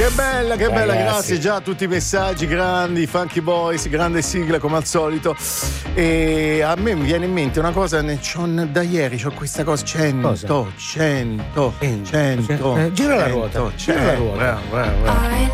che bella, Ragazzi. grazie già a tutti i messaggi grandi, Funky Boys, grande sigla come al solito. E a me mi viene in mente una cosa, da ieri c'ho questa cosa, 100. Gira la ruota. Bravo.